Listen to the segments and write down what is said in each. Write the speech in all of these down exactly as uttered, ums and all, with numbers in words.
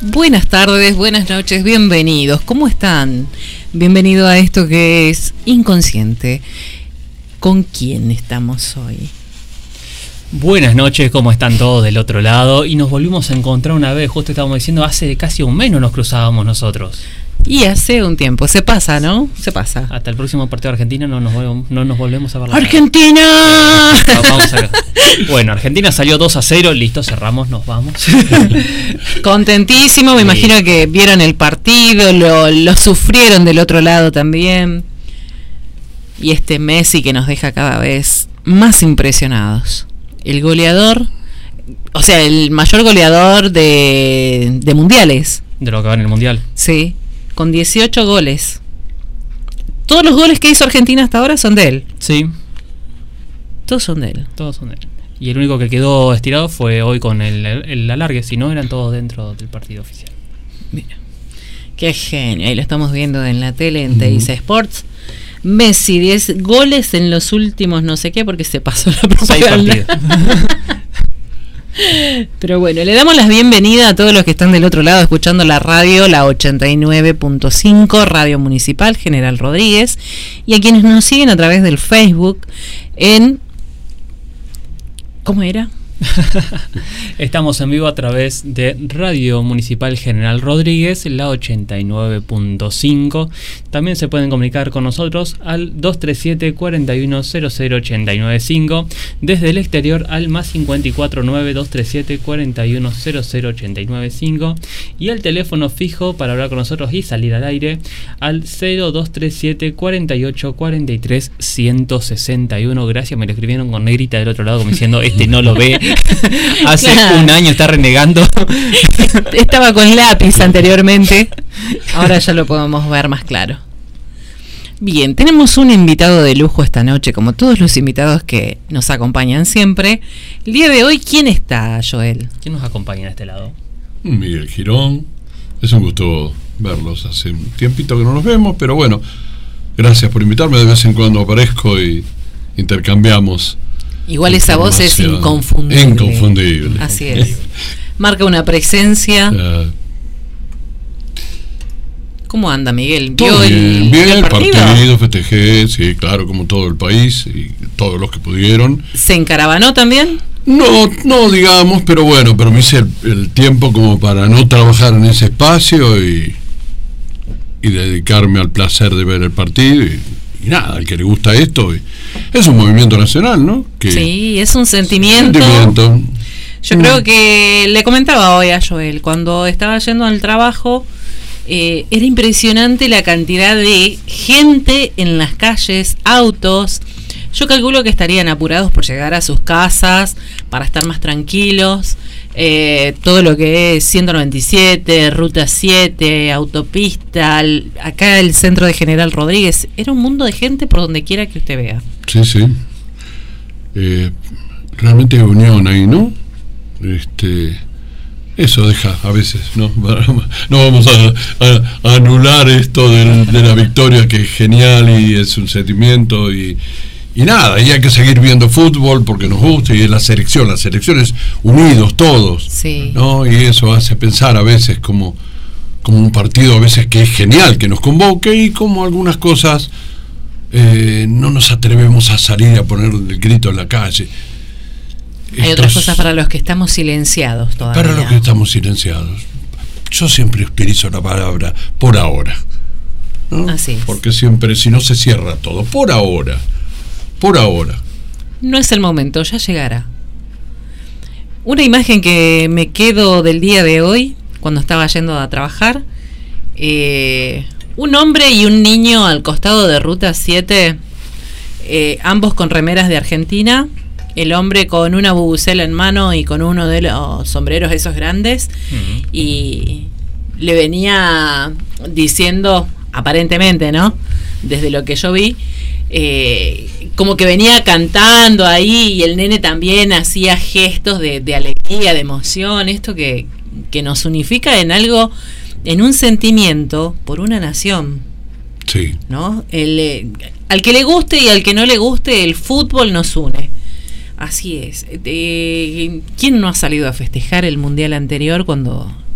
Buenas tardes, buenas noches, bienvenidos. ¿Cómo están? Bienvenido a esto que es Inconsciente. ¿Con quién estamos hoy? Buenas noches, ¿cómo están todos del otro lado? Y nos volvimos a encontrar una vez, justo estábamos diciendo, hace casi un mes no nos cruzábamos nosotros. Y hace un tiempo, se pasa, ¿no? Se pasa. Hasta el próximo partido de Argentina no nos, volvemos, no nos volvemos a ver la ¡Argentina! cara. Vamos a ver. Bueno, Argentina salió dos a cero, listo, cerramos, nos vamos. Contentísimo, me sí. imagino que vieron el partido, lo, lo sufrieron del otro lado también. Y este Messi que nos deja cada vez más impresionados. El goleador, o sea, el mayor goleador de, de mundiales. De lo que va en el mundial. Sí, con dieciocho goles. Todos los goles que hizo Argentina hasta ahora son de él. Sí. Todos son de él. Todos son de él. Y el único que quedó estirado fue hoy con el, el, el alargue, si no eran todos dentro del partido oficial. Mira, qué genio. Ahí lo estamos viendo en la tele, en Teis Sports. Messi, diez goles en los últimos no sé qué, porque se pasó la propaganda. Pero bueno, le damos la bienvenida a todos los que están del otro lado escuchando la radio, la ochenta y nueve punto cinco, Radio Municipal General Rodríguez, y a quienes nos siguen a través del Facebook en... ¿Cómo era? Estamos en vivo a través de Radio Municipal General Rodríguez, la ochenta y nueve punto cinco. También se pueden comunicar con nosotros al dos tres siete, cuatro uno cero cero ocho nueve cinco, desde el exterior al más cincuenta y cuatro nueve, dos tres siete, cuatro uno cero cero ocho nueve cinco, y al teléfono fijo para hablar con nosotros y salir al aire al cero dos tres siete, cuatro ocho, cuatro tres, uno seis uno. Gracias, me lo escribieron con negrita del otro lado como diciendo, este no lo ve. Hace claro. un año está renegando. Estaba con lápiz anteriormente. Ahora ya lo podemos ver más claro. Bien, tenemos un invitado de lujo esta noche, como todos los invitados que nos acompañan siempre. El día de hoy, ¿quién está, Joel? ¿Quién nos acompaña a este lado? Miguel Girón. Es un gusto verlos. Hace un tiempito que no nos vemos, pero bueno, gracias por invitarme. De vez en cuando aparezco y intercambiamos. Igual esa voz es inconfundible. Inconfundible. Así es. Marca una presencia. Uh, ¿Cómo anda, Miguel? ¿Vio bien, el, bien, el partido? partido, festejé, sí, claro, como todo el país y todos los que pudieron. ¿Se encaravanó también? No, no digamos, pero bueno, pero me hice el, el tiempo como para no trabajar en ese espacio y, y dedicarme al placer de ver el partido y, y nada, al que le gusta esto, y, es un movimiento nacional, ¿no? Que sí, es un sentimiento. sentimiento. Yo mm. creo que le comentaba hoy a Joel, cuando estaba yendo al trabajo, eh, era impresionante la cantidad de gente en las calles, autos. Yo calculo que estarían apurados por llegar a sus casas, para estar más tranquilos. Eh, todo lo que es ciento noventa y siete, Ruta siete, autopista, el, acá el centro de General Rodríguez, era un mundo de gente por donde quiera que usted vea. Sí, sí. Eh, realmente hay unión ahí, ¿no? Este, eso deja a veces, ¿no? No vamos a, a, a anular esto de, de la victoria, que es genial y es un sentimiento y Y nada, y hay que seguir viendo fútbol porque nos gusta, y es la selección, las selecciones unidos todos, sí. ¿no? Y eso hace pensar a veces como, como un partido a veces que es genial, que nos convoque, y como algunas cosas eh, no nos atrevemos a salir a poner el grito en la calle. Hay Estos, otras cosas para los que estamos silenciados todavía. Para los que estamos silenciados. Yo siempre utilizo la palabra por ahora, ¿no? Así es. Porque siempre, si no se cierra todo, por ahora. Por ahora. No es el momento, ya llegará. Una imagen que me quedo del día de hoy, cuando estaba yendo a trabajar, eh, un hombre y un niño al costado de Ruta siete, eh, ambos con remeras de Argentina, el hombre con una bubucela en mano y con uno de los sombreros esos grandes, uh-huh. y le venía diciendo, aparentemente, ¿no? Desde lo que yo vi, Eh, como que venía cantando ahí, y el nene también hacía gestos de, de alegría, de emoción, esto que, que nos unifica en algo, en un sentimiento por una nación. Sí. ¿No? El, eh, al que le guste y al que no le guste, el fútbol nos une. Así es. Eh, ¿Quién no ha salido a festejar el mundial anterior cuando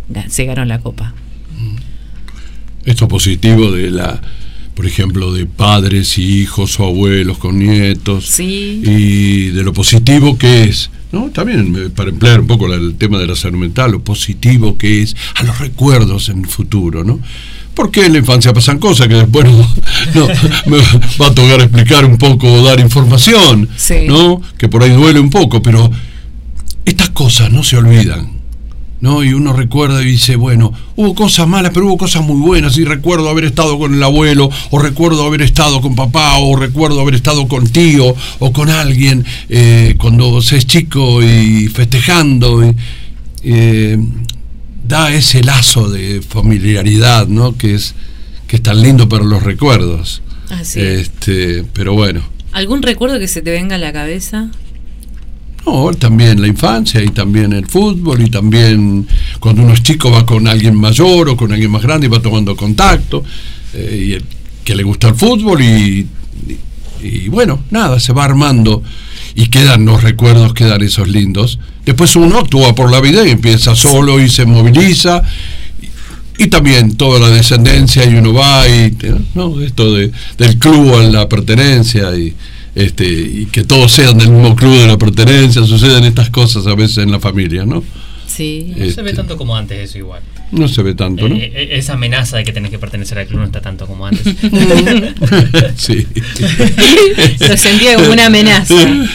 se ganó la copa. Esto positivo de la, por ejemplo, de padres y hijos o abuelos con nietos, sí. Y de lo positivo que es, ¿no? También para emplear un poco el tema de la salud mental, lo positivo que es a los recuerdos en el futuro, ¿no? Porque en la infancia pasan cosas que después no, no me va a tocar explicar un poco, dar información, sí. ¿no? Que por ahí duele un poco, pero estas cosas no se olvidan, ¿no? Y uno recuerda y dice, bueno, hubo cosas malas, pero hubo cosas muy buenas, y recuerdo haber estado con el abuelo, o recuerdo haber estado con papá, o recuerdo haber estado con tío, o con alguien, eh, cuando se es chico y festejando, y, eh, da ese lazo de familiaridad, ¿no? Que es, que es tan lindo para los recuerdos. Así este, pero bueno. ¿Algún recuerdo que se te venga a la cabeza? No, también la infancia, y también el fútbol, y también cuando uno es chico va con alguien mayor o con alguien más grande y va tomando contacto, eh, y el, que le gusta el fútbol, y, y, y bueno, nada, se va armando y quedan los recuerdos, quedan esos lindos. Después uno actúa por la vida y empieza solo y se moviliza, y, y también toda la descendencia, y uno va y, ¿no? Esto de, del club a la pertenencia, y Este, y que todos sean del mismo club de la pertenencia, suceden estas cosas a veces en la familia, ¿no? Sí. No este, se ve tanto como antes eso igual. No se ve tanto, ¿no? Eh, eh, esa amenaza de que tenés que pertenecer al club no está tanto como antes. Sí. Lo sentía como una amenaza.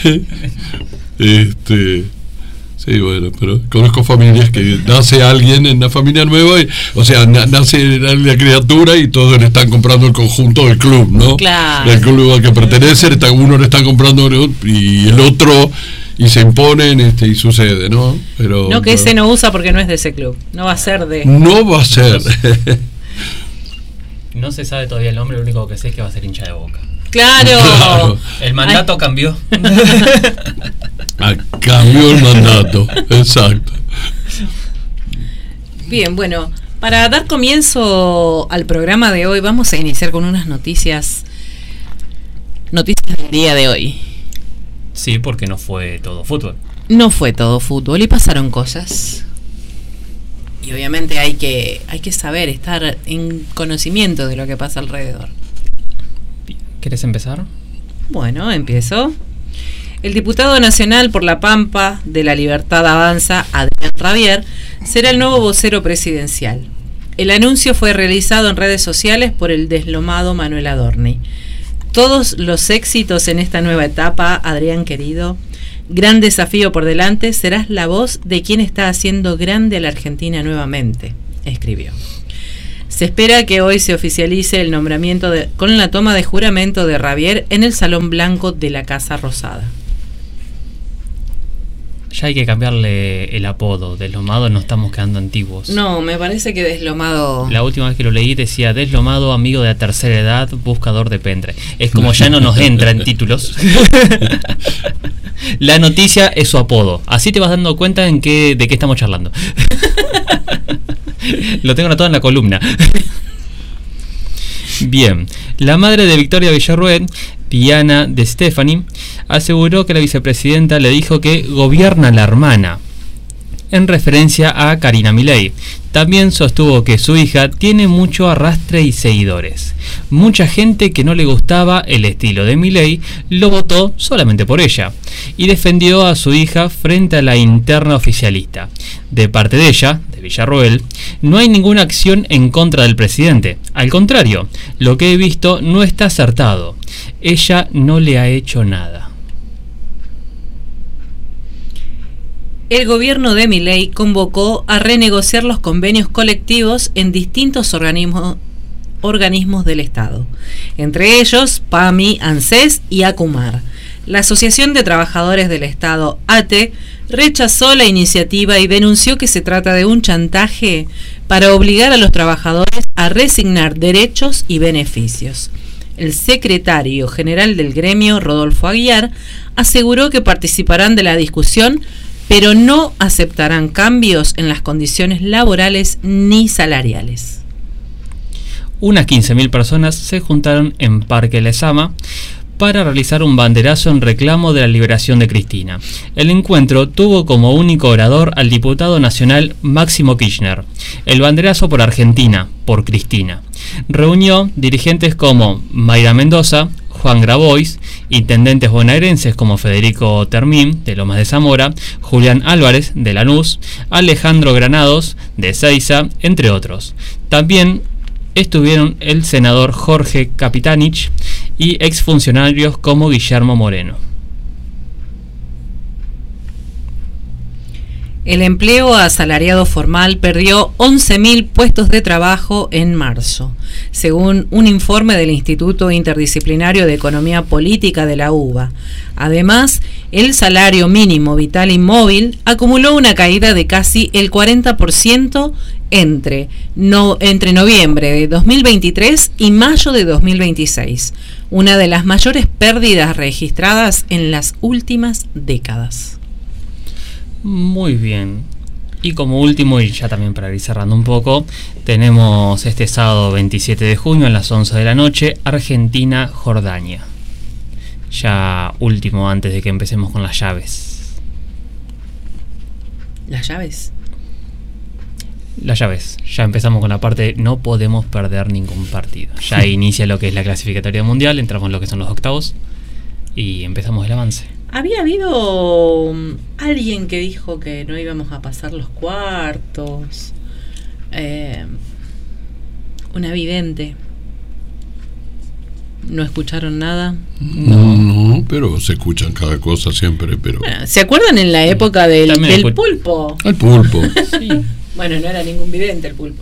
Este, sí, bueno, pero conozco familias que nace alguien en la familia nueva, y, o sea, na, nace la criatura y todos le están comprando el conjunto del club, ¿no? Claro. Del club al que pertenece, está, uno le está comprando y el otro, y se imponen, este, y sucede, ¿no? Pero no, que ese no usa porque no es de ese club. No va a ser de... No va a ser. No se sabe todavía el nombre, lo único que sé es que va a ser hincha de Boca. Claro. Claro. El mandato Ay. cambió. Ah, cambió el mandato, exacto. Bien, bueno, para dar comienzo al programa de hoy vamos a iniciar con unas noticias noticias del día de hoy. Sí, porque no fue todo fútbol. No fue todo fútbol y pasaron cosas. Y obviamente hay que hay que saber, estar en conocimiento de lo que pasa alrededor. ¿Quieres empezar? Bueno, empiezo. El diputado nacional por La Pampa de La Libertad Avanza, Adrián Rabier, será el nuevo vocero presidencial. El anuncio fue realizado en redes sociales por el deslomado Manuel Adorni. Todos los éxitos en esta nueva etapa, Adrián querido. Gran desafío por delante, serás la voz de quien está haciendo grande a la Argentina nuevamente, escribió. Se espera que hoy se oficialice el nombramiento de, con la toma de juramento de Rabier en el Salón Blanco de la Casa Rosada. Ya hay que cambiarle el apodo. Deslomado, no estamos quedando antiguos. No, me parece que deslomado... La última vez que lo leí decía deslomado, amigo de la tercera edad, buscador de pendre. Es como ya no nos entra en títulos. La noticia es su apodo. Así te vas dando cuenta en qué, de qué estamos charlando. Lo tengo anotado en la columna. Bien, la madre de Victoria Villarruel, Diana De Stefani, aseguró que la vicepresidenta le dijo que gobierna la hermana, en referencia a Karina Milei. También sostuvo que su hija tiene mucho arrastre y seguidores. Mucha gente que no le gustaba el estilo de Milei lo votó solamente por ella, y defendió a su hija frente a la interna oficialista. De parte de ella, de Villarruel, no hay ninguna acción en contra del presidente. Al contrario, lo que he visto no está acertado. Ella no le ha hecho nada. El gobierno de Milei convocó a renegociar los convenios colectivos en distintos organismos, organismos del Estado, entre ellos PAMI, ANSES y ACUMAR. La Asociación de Trabajadores del Estado, A T E, rechazó la iniciativa y denunció que se trata de un chantaje para obligar a los trabajadores a resignar derechos y beneficios. El secretario general del gremio, Rodolfo Aguiar, aseguró que participarán de la discusión, pero no aceptarán cambios en las condiciones laborales ni salariales. Unas quince mil personas se juntaron en Parque Lezama para realizar un banderazo en reclamo de la liberación de Cristina. El encuentro tuvo como único orador al diputado nacional Máximo Kirchner. El banderazo por Argentina, por Cristina. Reunió dirigentes como Mayra Mendoza, Juan Grabois, intendentes bonaerenses como Federico Termín, de Lomas de Zamora, Julián Álvarez, de Lanús, Alejandro Granados, de Ezeiza, entre otros. También estuvieron el senador Jorge Capitanich y exfuncionarios como Guillermo Moreno. El empleo asalariado formal perdió once mil puestos de trabajo en marzo, según un informe del Instituto Interdisciplinario de Economía Política de la U B A. Además, el salario mínimo vital y móvil acumuló una caída de casi el cuarenta por ciento entre, no, entre noviembre de dos mil veintitrés y mayo de dos mil veintiséis, una de las mayores pérdidas registradas en las últimas décadas. Muy bien. Y como último, y ya también para ir cerrando un poco, tenemos este sábado veintisiete de junio a las once de la noche, Argentina-Jordania. Ya último antes de que empecemos con las llaves. ¿Las llaves? Las llaves. Ya empezamos con la parte no podemos perder ningún partido. Ya inicia lo que es la clasificatoria mundial, entramos en lo que son los octavos y empezamos el avance. Había habido alguien que dijo que no íbamos a pasar los cuartos. Eh, una vidente. ¿No escucharon nada? No, no, pero se escuchan cada cosa siempre, pero... Bueno, ¿se acuerdan en la época del, del pulpo? El pulpo. Sí. Bueno, no era ningún vidente el pulpo.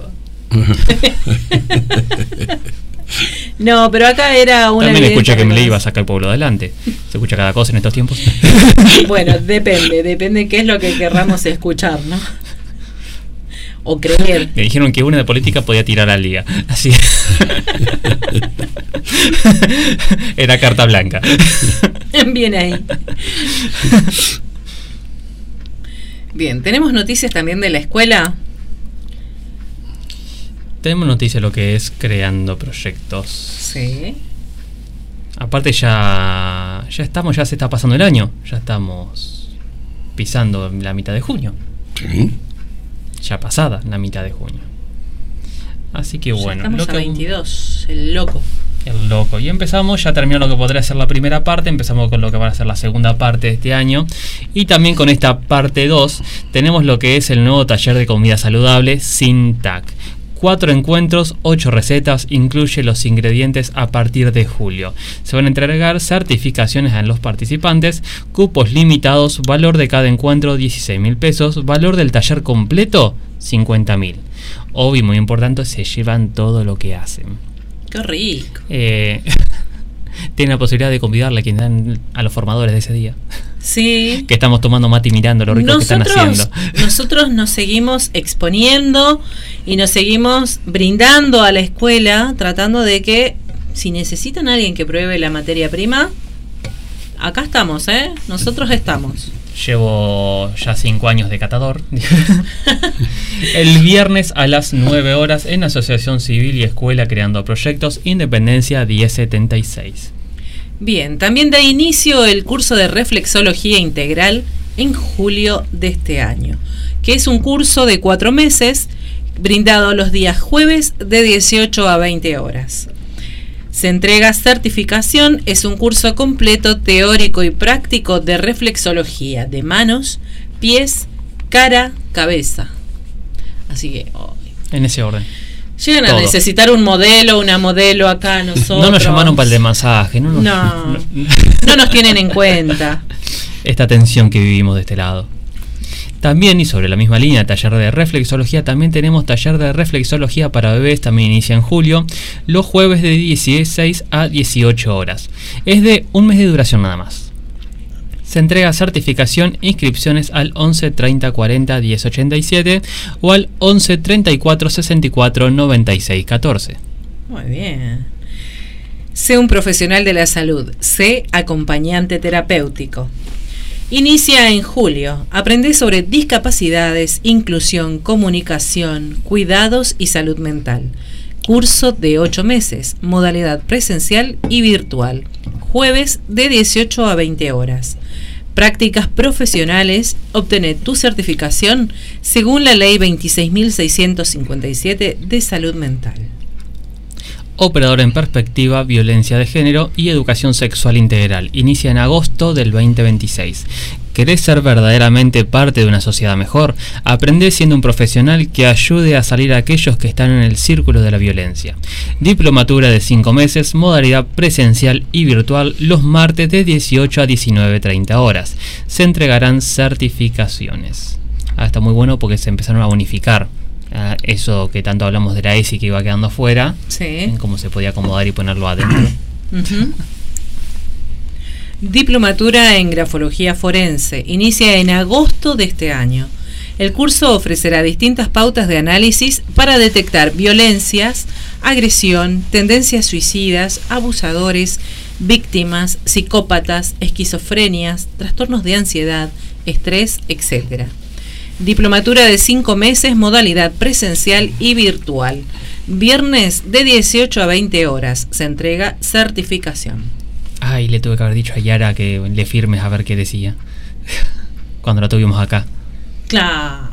No, pero acá era una... También escucha que me le iba a sacar el pueblo adelante. Se escucha cada cosa en estos tiempos. Bueno, depende, depende qué es lo que querramos escuchar, ¿no? O creer. Me dijeron que una de política podía tirar al día. Así. Era carta blanca. Bien ahí. Bien, tenemos noticias también de la escuela. Tenemos noticias de lo que es creando proyectos. Sí. Aparte ya ya estamos, ya se está pasando el año. Ya estamos pisando la mitad de junio. Sí. Ya pasada la mitad de junio. Así que bueno. Ya estamos lo a que, veintidós, el loco. El loco. Y empezamos, ya terminó lo que podría ser la primera parte. Empezamos con lo que va a ser la segunda parte de este año. Y también con esta parte dos tenemos lo que es el nuevo taller de comida saludable sin T A C. Cuatro encuentros, ocho recetas, incluye los ingredientes a partir de julio. Se van a entregar certificaciones a los participantes, cupos limitados, valor de cada encuentro dieciséis mil pesos, valor del taller completo cincuenta mil. Obvio, muy importante, se llevan todo lo que hacen. Qué rico. Eh, tienen la posibilidad de convidarle a quien dan a los formadores de ese día. Sí. Que estamos tomando mate y mirando lo rico nosotros, que están haciendo. Nosotros nos seguimos exponiendo y nos seguimos brindando a la escuela, tratando de que si necesitan a alguien que pruebe la materia prima, acá estamos, ¿eh? Nosotros estamos. Llevo ya cinco años de catador. El viernes a las nueve horas en Asociación Civil y Escuela Creando Proyectos, Independencia diez setenta y seis. Bien, también da inicio el curso de reflexología integral en julio de este año, que es un curso de cuatro meses brindado los días jueves de dieciocho a veinte horas. Se entrega certificación, es un curso completo teórico y práctico de reflexología de manos, pies, cara, cabeza. Así que... Oh, en ese orden. Llegan todo. A necesitar un modelo, una modelo acá nosotros. No nos llamaron para el de masaje, no nos, no, no, no nos tienen en cuenta. Esta tensión que vivimos de este lado. También, y sobre la misma línea, taller de reflexología, también tenemos taller de reflexología para bebés, también inicia en julio, los jueves de dieciséis a dieciocho horas. Es de un mes de duración nada más. Se entrega certificación, inscripciones al once treinta cuarenta diez ochenta y siete o al once treinta y cuatro sesenta y cuatro noventa y seis catorce. Muy bien. Sé un profesional de la salud, sé acompañante terapéutico. Inicia en julio. Aprende sobre discapacidades, inclusión, comunicación, cuidados y salud mental. Curso de ocho meses, modalidad presencial y virtual. jueves de dieciocho a veinte horas. Prácticas profesionales, obtener tu certificación según la ley veintiséis mil seiscientos cincuenta y siete de salud mental. Operador en perspectiva, violencia de género y educación sexual integral. Inicia en agosto del veinte veintiséis. ¿Querés ser verdaderamente parte de una sociedad mejor? Aprende siendo un profesional que ayude a salir a aquellos que están en el círculo de la violencia. Diplomatura de cinco meses, modalidad presencial y virtual, los martes de dieciocho a diecinueve treinta horas. Se entregarán certificaciones. Ah, está muy bueno porque se empezaron a unificar. Uh, eso que tanto hablamos de la E S I que iba quedando afuera, sí. Cómo se podía acomodar y ponerlo adentro. Uh-huh. Diplomatura en grafología forense, inicia en agosto de este año. El curso ofrecerá distintas pautas de análisis para detectar violencias, agresión, tendencias suicidas, abusadores, víctimas, psicópatas, esquizofrenias, trastornos de ansiedad, estrés, etcétera. Diplomatura de cinco meses, modalidad presencial y virtual. Viernes de dieciocho a veinte horas. Se entrega certificación. Ay, le tuve que haber dicho a Yara que le firmes a ver qué decía. Cuando la tuvimos acá. Claro.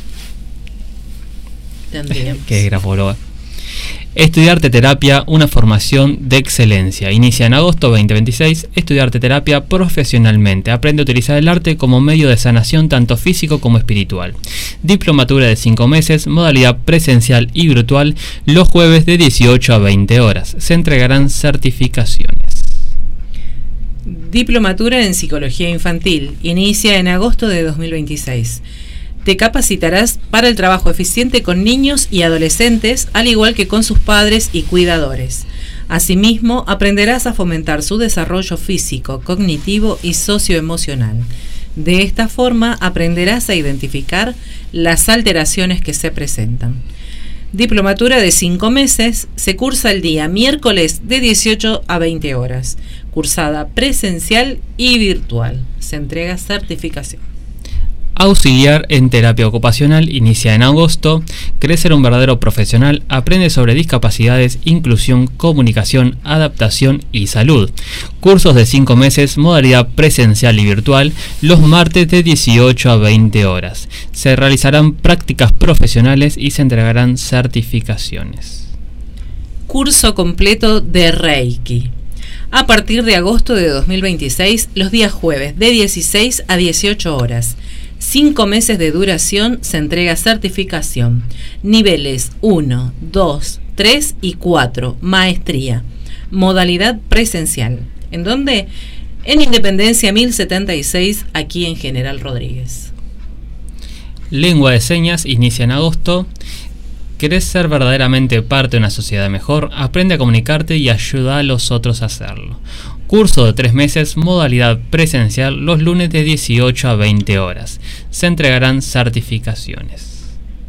Tendríamos. Qué grafóloga. Estudiarte terapia, una formación de excelencia. Inicia en agosto veinte veintiséis. Estudiarte terapia profesionalmente. Aprende a utilizar el arte como medio de sanación tanto físico como espiritual. Diplomatura de cinco meses, modalidad presencial y virtual, los jueves de dieciocho a veinte horas. Se entregarán certificaciones. Diplomatura en psicología infantil. Inicia en agosto de dos mil veintiséis. Te capacitarás para el trabajo eficiente con niños y adolescentes, al igual que con sus padres y cuidadores. Asimismo, aprenderás a fomentar su desarrollo físico, cognitivo y socioemocional. De esta forma, aprenderás a identificar las alteraciones que se presentan. Diplomatura de cinco meses, se cursa el día miércoles de dieciocho a veinte horas. Cursada presencial y virtual. Se entrega certificación. Auxiliar en terapia ocupacional, inicia en agosto. ¿Querés ser un verdadero profesional? Aprende sobre discapacidades, inclusión, comunicación, adaptación y salud. Cursos de cinco meses, modalidad presencial y virtual, los martes de dieciocho a veinte horas. Se realizarán prácticas profesionales y se entregarán certificaciones. Curso completo de Reiki. A partir de agosto de dos mil veintiséis, los días jueves de dieciséis a dieciocho horas. cinco meses de duración, se entrega certificación. Niveles uno, dos, tres y cuatro. Maestría. Modalidad presencial. ¿En dónde? En Independencia mil setenta y seis, aquí en General Rodríguez. Lengua de señas, inicia en agosto. ¿Querés ser verdaderamente parte de una sociedad mejor? Aprende a comunicarte y ayuda a los otros a hacerlo. Curso de tres meses, modalidad presencial, los lunes de dieciocho a veinte horas. Se entregarán certificaciones.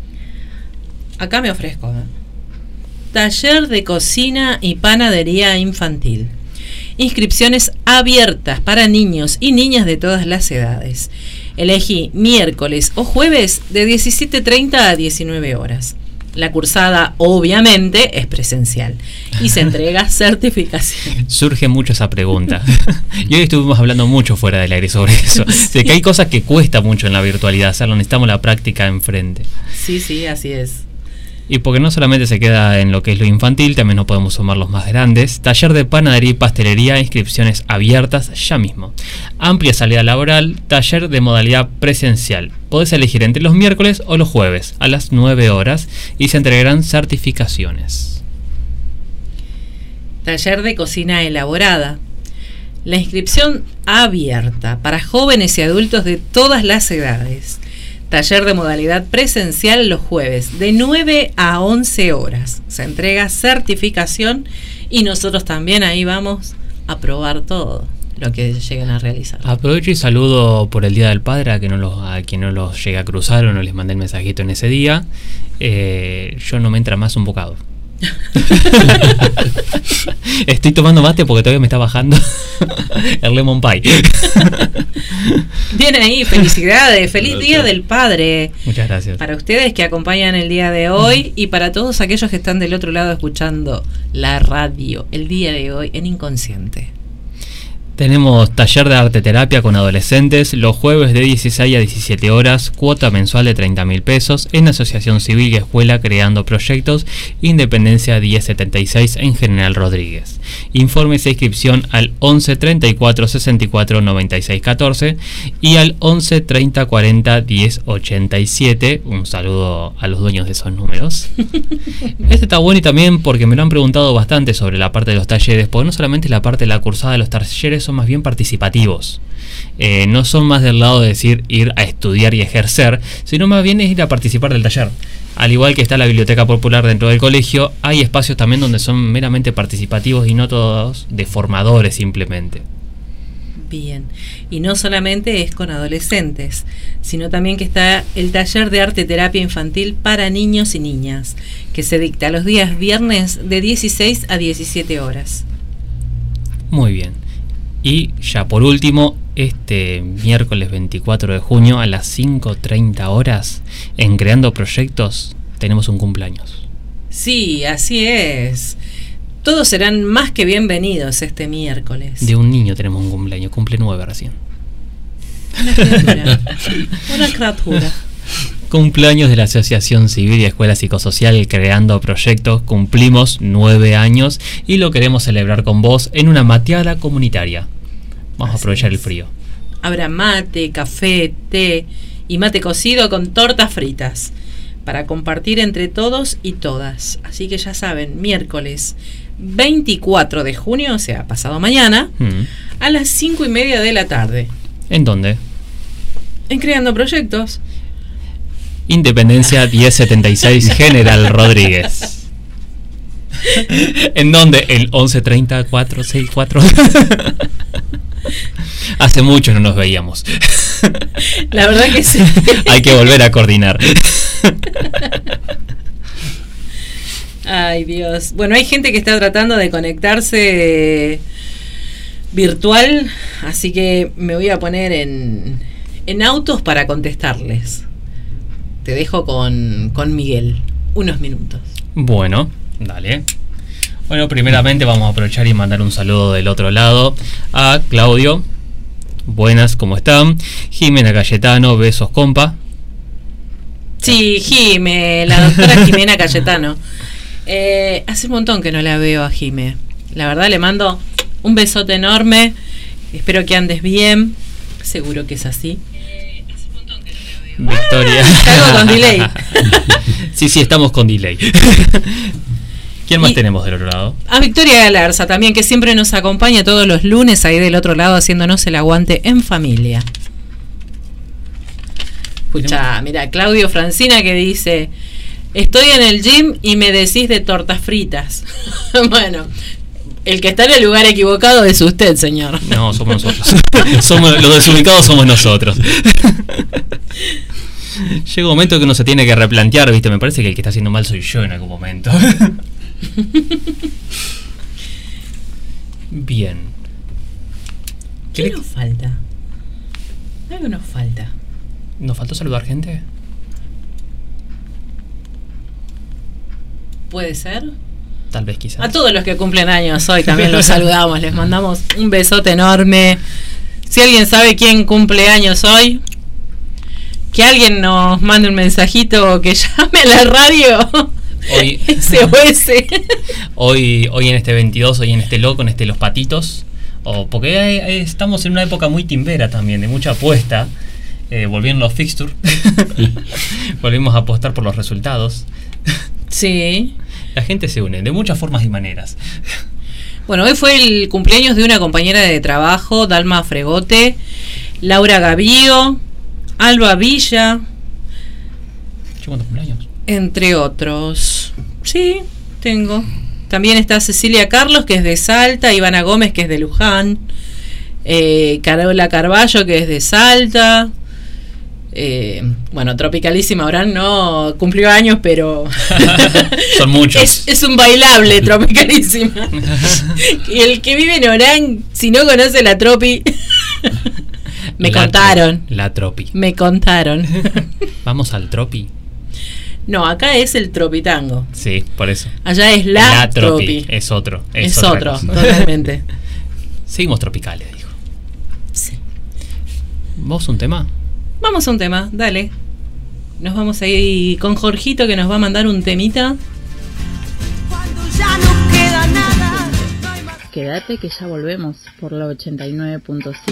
Acá me ofrezco, ¿eh? Taller de cocina y panadería infantil. Inscripciones abiertas para niños y niñas de todas las edades. Elegí miércoles o jueves de diecisiete treinta a diecinueve horas. La cursada, obviamente, es presencial y se entrega certificación. Surge mucho esa pregunta. Y hoy estuvimos hablando mucho fuera del aire sobre eso. Sí. De que hay cosas que cuesta mucho en la virtualidad hacerlo, necesitamos la práctica enfrente. Sí, sí, así es. Y porque no solamente se queda en lo que es lo infantil, también nos podemos sumar los más grandes. Taller de panadería y pastelería, inscripciones abiertas ya mismo. Amplia salida laboral, taller de modalidad presencial. Podés elegir entre los miércoles o los jueves a las nueve horas y se entregarán certificaciones. Taller de cocina elaborada. La inscripción abierta para jóvenes y adultos de todas las edades. Taller de modalidad presencial los jueves de nueve a once horas. Se entrega certificación y nosotros también ahí vamos a probar todo lo que lleguen a realizar. Aprovecho y saludo por el Día del Padre a, que no los, a quien no los llegue a cruzar o no les mandé el mensajito en ese día. Eh, yo no me entra más un bocado. Estoy tomando mate porque todavía me está bajando el lemon pie. Bien ahí, felicidades, feliz gracias. Día del Padre. Muchas gracias. Para ustedes que acompañan el día de hoy y para todos aquellos que están del otro lado escuchando la radio el día de hoy en Inconsciente. Tenemos taller de arte terapia con adolescentes los jueves de dieciséis a diecisiete horas, cuota mensual de treinta mil pesos en Asociación Civil y Escuela Creando Proyectos, Independencia diez setenta y seis en General Rodríguez. Informes e inscripción al once treinta y cuatro sesenta y cuatro noventa y seis catorce y al once treinta cuarenta diez ochenta y siete. Un saludo a los dueños de esos números. Este está bueno y también porque me lo han preguntado bastante sobre la parte de los talleres, porque no solamente la parte de la cursada de los talleres son más bien participativos, eh, no son más del lado de decir ir a estudiar y ejercer, sino más bien es ir a participar del taller. Al igual que está la biblioteca popular dentro del colegio, hay espacios también donde son meramente participativos y no todos de formadores simplemente. Bien, y no solamente es con adolescentes, sino también que está el taller de arte terapia infantil para niños y niñas, que se dicta los días viernes de dieciséis a diecisiete horas. Muy bien. Y ya por último, este miércoles veinticuatro de junio a las cinco treinta horas, en Creando Proyectos, tenemos un cumpleaños. Sí, así es. Todos serán más que bienvenidos este miércoles. De un niño tenemos un cumpleaños, cumple nueve recién. Una criatura. Una criatura. Cumpleaños de la Asociación Civil y Escuela Psicosocial Creando Proyectos, cumplimos nueve años y lo queremos celebrar con vos en una mateada comunitaria. Vamos Así a aprovechar es. el frío. Habrá mate, café, té y mate cocido con tortas fritas para compartir entre todos y todas. Así que ya saben, miércoles veinticuatro de junio, o sea, pasado mañana, mm. a las cinco y media de la tarde. ¿En dónde? En Creando Proyectos. Independencia diez setenta y seis General Rodríguez. ¿En dónde? El once treinta cuatro sesenta y cuatro. Hace mucho no nos veíamos. La verdad que sí. Hay que volver a coordinar. Ay, Dios. Bueno, hay gente que está tratando de conectarse virtual, así que me voy a poner en, en autos para contestarles. Te dejo con, con Miguel unos minutos. Bueno, dale. Bueno, primeramente vamos a aprovechar y mandar un saludo del otro lado a Claudio. Buenas, ¿cómo están? Jimena Cayetano, besos, compa. Sí, Jime, la doctora Jimena Cayetano. Eh, hace un montón que no la veo a Jime. La verdad le mando un besote enorme. Espero que andes bien. Seguro que es así. Victoria. Algo con delay. Sí, sí, estamos con delay. ¿Quién más y tenemos del otro lado? A Victoria Galarza también, que siempre nos acompaña todos los lunes ahí del otro lado haciéndonos el aguante en familia. Escucha, mira, Claudio Francina que dice: estoy en el gym y me decís de tortas fritas. Bueno, el que está en el lugar equivocado es usted, señor. No, somos nosotros. Somos, los desubicados somos nosotros. Llega un momento que uno se tiene que replantear, ¿viste? Me parece que el que está haciendo mal soy yo en algún momento. Bien. ¿Qué, ¿Qué nos falta? Algo nos falta. ¿Nos faltó saludar gente? ¿Puede ser? Tal vez, quizás. A todos los que cumplen años hoy también los saludamos, les mandamos un besote enorme. Si alguien sabe quién cumple años hoy, que alguien nos mande un mensajito o que llame a la radio. Hoy, ese o ese. Hoy, hoy en este veintidós, hoy en este loco, en este Los Patitos. O porque hay, hay, estamos en una época muy timbera también, de mucha apuesta. Eh, volvieron los fixtures. Volvimos a apostar por los resultados. Sí. La gente se une de muchas formas y maneras. Bueno, hoy fue el cumpleaños de una compañera de trabajo, Dalma Fregote, Laura Gavío, Alba Villa. ¿Cuántos cumpleaños? Entre otros. Sí, tengo. También está Cecilia Carlos, que es de Salta, Ivana Gómez, que es de Luján, eh, Carola Carballo, que es de Salta. Eh, bueno, Tropicalísima ahora no cumplió años, pero son muchos. Es, es un bailable Tropicalísima. Y el que vive en Orán, si no conoce la Tropi, me la contaron. Tro, la Tropi. Me contaron. Vamos al Tropi. No, acá es el Tropitango. Sí, por eso. Allá es la, la tropi. tropi. Es otro. Es, es otro, cosa. Totalmente. Seguimos tropicales, dijo. ¿Vos un tema? Vamos a un tema, dale. Nos vamos ahí con Jorgito, que nos va a mandar un temita. Cuando ya no queda nada. Quédate que ya volvemos por la ochenta y nueve punto cinco.